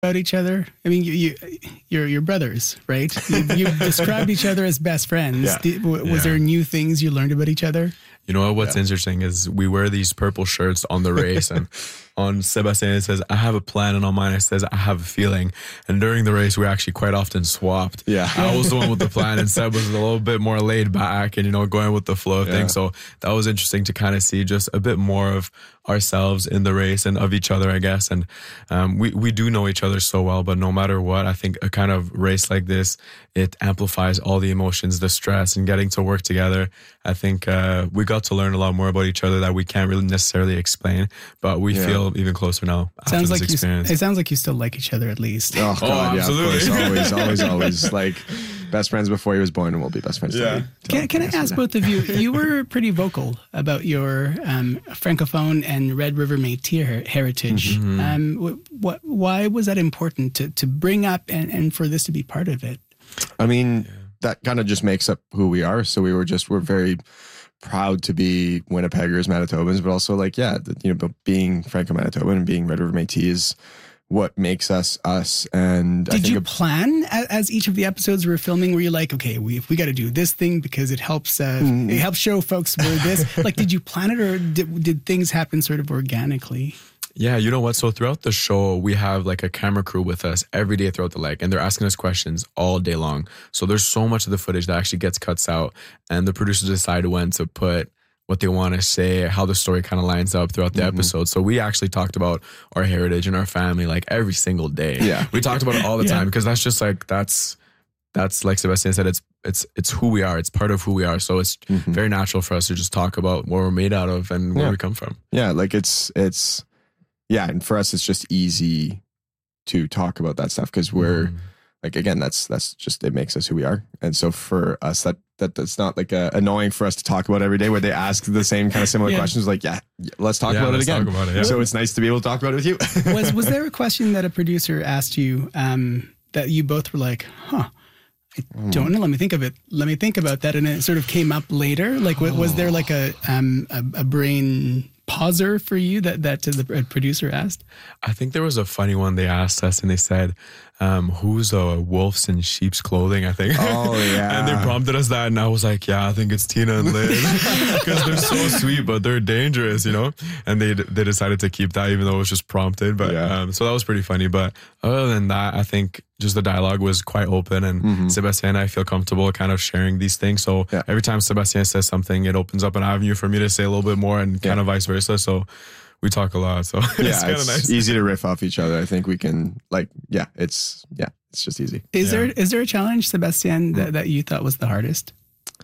about each other? I mean, you're brothers, right? You described each other as best friends. Yeah. Was there new things you learned about each other? You know what's interesting is we wear these purple shirts on the race, and on Sebastien it says, I have a plan, and on mine it says, I have a feeling. And during the race, we actually quite often swapped. Yeah. I was the one with the plan, and Seb was a little bit more laid back and, going with the flow of things. So that was interesting to kind of see just a bit more of ourselves in the race and of each other, I guess. And we do know each other so well, but no matter what, I think a kind of race like this, it amplifies all the emotions, the stress, and getting to work together. I think we got to learn a lot more about each other that we can't really necessarily explain, but we feel even closer now after this experience. It sounds like you still like each other at least. Oh, God, absolutely. Of course. Always. Like, best friends before he was born, and we'll be best friends today. Can I ask both of you, you were pretty vocal about your Francophone and Red River Métis heritage. Why was that important to bring up and for this to be part of it? I mean, that kind of just makes up who we are. So we're very proud to be Winnipeggers, Manitobans, but also being Franco-Manitoban and being Red River Métis is what makes us us. And did you plan as each of the episodes were filming? Were you like, okay, we got to do this thing because it helps show folks we're this? Like, did you plan it, or did things happen sort of organically? Yeah, you know what? So throughout the show, we have like a camera crew with us every day throughout the leg, and they're asking us questions all day long. So there's so much of the footage that actually gets cuts out, and the producers decide when to put what they want to say, how the story kind of lines up throughout the episode. So we actually talked about our heritage and our family like every single day. Yeah. We talked about it all the time because that's just like, that's like Sebastien said, it's who we are. It's part of who we are. So it's very natural for us to just talk about what we're made out of and where we come from. Yeah. Like and for us, it's just easy to talk about that stuff because we're like, again, that's just, it makes us who we are. And so for us, that's not like annoying for us to talk about every day where they ask the same kind of similar questions. Like, let's talk about it again. So it's nice to be able to talk about it with you. Was there a question that a producer asked you that you both were like, I don't know, let me think of it. Let me think about that. And it sort of came up later. Like, was there like a brain pauser for you that the producer asked? I think there was a funny one they asked us, and they said, who's a wolf's in sheep's clothing, I think. Oh, yeah. And they prompted us that, and I was like, I think it's Tina and Lynn. Because they're so sweet, but they're dangerous, And they decided to keep that, even though it was just prompted. But so that was pretty funny. But other than that, I think just the dialogue was quite open, and Sebastien and I feel comfortable kind of sharing these things. So every time Sebastien says something, it opens up an avenue for me to say a little bit more, and kind of vice versa. So we talk a lot, so it's kind of nice. Easy to riff off each other. I think we can it's just easy. Is there a challenge, Sebastien, that you thought was the hardest?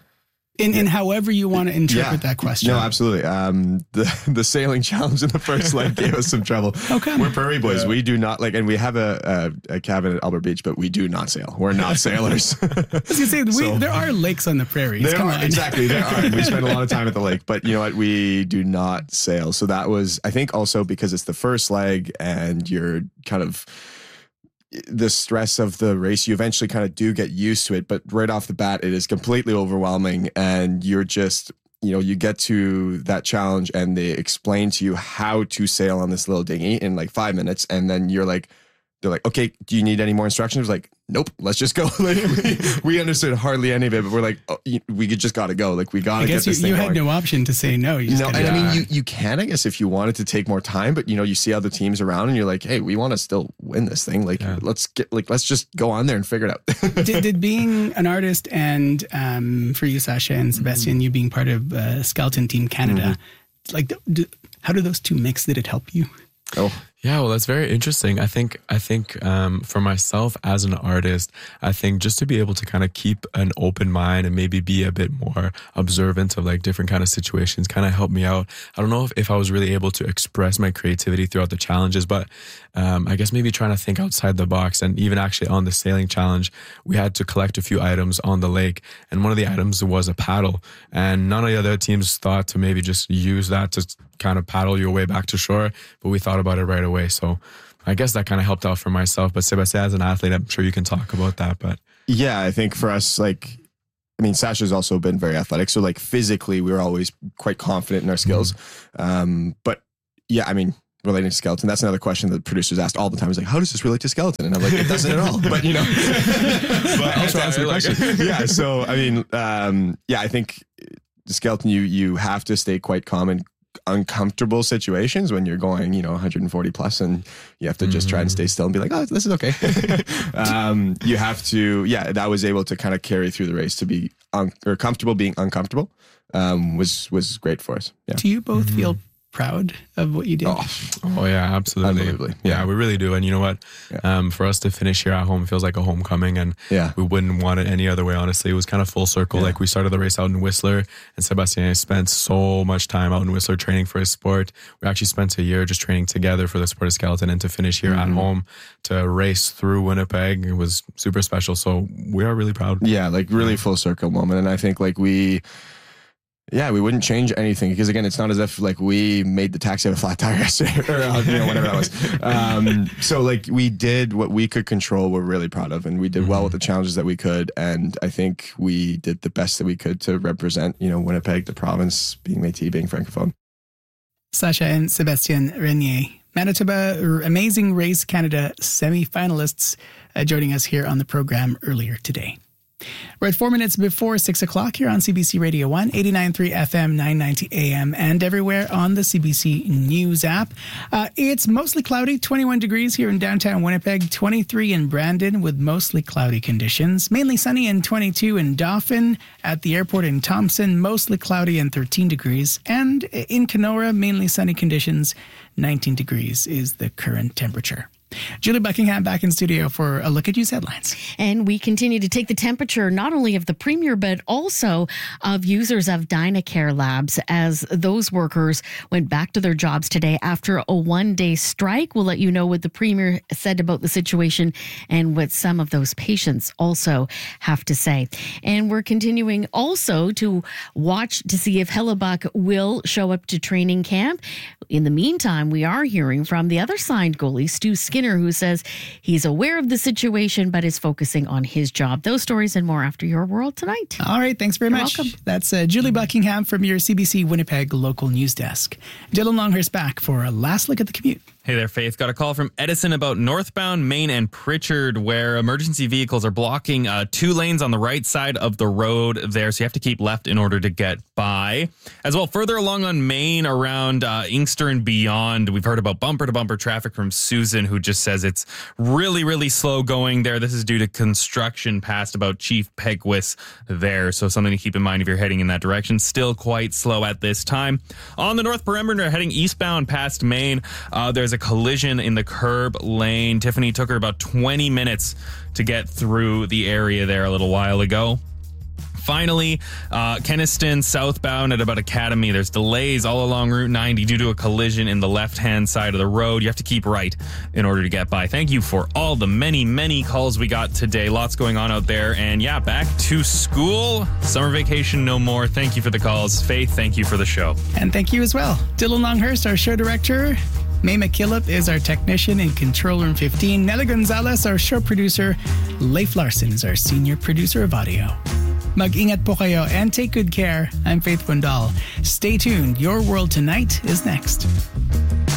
In however you want to interpret that question. No, absolutely. The sailing challenge in the first leg gave us some trouble. Okay. We're prairie boys. We do not and we have a cabin at Albert Beach, but we do not sail. We're not sailors. I was going to say, there are lakes on the prairies. Come on. Exactly. There are. We spend a lot of time at the lake, but you know what? We do not sail. So that was, I think also because it's the first leg and you're kind of, the stress of the race, you eventually kind of do get used to it, but right off the bat, it is completely overwhelming, and you're just, you get to that challenge and they explain to you how to sail on this little dinghy in like 5 minutes, and then they're like, okay, do you need any more instructions? Like, nope, let's just go. Like, we understood hardly any of it, but we're like, we just got to go. Like, we got to get this thing going. You had no option to say no. I mean, you can, I guess, if you wanted to take more time, but you see other teams around and you're like, hey, we want to still win this thing. Like, let's just go on there and figure it out. did being an artist and for you, Sasha and Sebastien, you being part of Skeleton Team Canada, like, how do those two mix? Did it help you? Oh, yeah, well, that's very interesting. I think for myself as an artist, I think just to be able to kind of keep an open mind and maybe be a bit more observant of like different kind of situations kind of helped me out. I don't know if I was really able to express my creativity throughout the challenges, but I guess maybe trying to think outside the box. And even actually on the sailing challenge, we had to collect a few items on the lake, and one of the items was a paddle, and none of the other teams thought to maybe just use that to kind of paddle your way back to shore, but we thought about it right away. So I guess that kind of helped out for myself. But Sebastien, as an athlete, I'm sure you can talk about that. But yeah, I think for us, like, I mean, Sasha's also been very athletic. So like physically, we were always quite confident in our skills. But yeah, I mean, relating to skeleton. That's another question that producers asked all the time. Is like, how does this relate to skeleton? And I'm like, it doesn't at all. But you know, but I'll try to answer the question. Yeah. So I mean, I think the skeleton, you have to stay quite calm in uncomfortable situations when you're going, 140 plus, and you have to just try and stay still and be like, oh, this is okay. You have to, that was able to kind of carry through the race to be comfortable being uncomfortable. Was great for us. Yeah. Do you both feel proud of what you did? Oh yeah, absolutely. Unbelievably. Yeah, we really do. And you know what? Yeah. For us to finish here at home feels like a homecoming, and we wouldn't want it any other way, honestly. It was kind of full circle. Like, we started the race out in Whistler, and Sebastien spent so much time out in Whistler training for his sport. We actually spent a year just training together for the sport of skeleton, and to finish here at home to race through Winnipeg, it was super special. So we are really proud. Yeah, like really full circle moment. And I think like we wouldn't change anything, because again, it's not as if like we made the taxi have a flat tire yesterday or whatever that was. So like we did what we could control. We're really proud of, and we did well with the challenges that we could. And I think we did the best that we could to represent, Winnipeg, the province, being Métis, being Francophone. Sasha and Sebastien Renier, Manitoba Amazing Race Canada semi-finalists, joining us here on the program earlier today. We're at 4 minutes before 6 o'clock here on CBC Radio 1, 89.3 FM, 990 AM, and everywhere on the CBC News app. It's mostly cloudy, 21 degrees here in downtown Winnipeg, 23 in Brandon with mostly cloudy conditions, mainly sunny and 22 in Dauphin. At the airport in Thompson, mostly cloudy and 13 degrees. And in Kenora, mainly sunny conditions, 19 degrees is the current temperature. Julie Buckingham back in studio for a look at news headlines. And we continue to take the temperature not only of the Premier, but also of users of Dynacare Labs, as those workers went back to their jobs today after a one-day strike. We'll let you know what the Premier said about the situation and what some of those patients also have to say. And we're continuing also to watch to see if Hellebuck will show up to training camp. In the meantime, we are hearing from the other signed goalie, Stu Skinner, who says he's aware of the situation but is focusing on his job. Those stories and more after Your World Tonight. All right, thanks very much. Welcome. That's Julie Buckingham from your CBC Winnipeg local news desk. Dylan Longhurst back for a last look at the commute. Hey there, Faith. Got a call from Edison about northbound Main and Pritchard, where emergency vehicles are blocking 2 lanes on the right side of the road there, so you have to keep left in order to get by. As well, further along on Main around Inkster and beyond, we've heard about bumper-to-bumper traffic from Susan, who just says it's really, really slow going there. This is due to construction past about Chief Pegwis there, so something to keep in mind if you're heading in that direction. Still quite slow at this time. On the North Perimeter, heading eastbound past Main, there's a collision in the curb lane. Tiffany, took her about 20 minutes to get through the area there a little while ago. Finally, Kenniston southbound at about Academy. There's delays all along Route 90 due to a collision in the left-hand side of the road. You have to keep right in order to get by. Thank you for all the many, many calls we got today. Lots going on out there. And yeah, back to school. Summer vacation no more. Thank you for the calls. Faith, thank you for the show. And thank you as well. Dylan Longhurst, our show director. May McKillop is our technician in Control Room 15. Nelly Gonzalez, our show producer. Leif Larson is our senior producer of audio. Mag-ingat po kayo and take good care. I'm Faith Bundal. Stay tuned. Your World Tonight is next.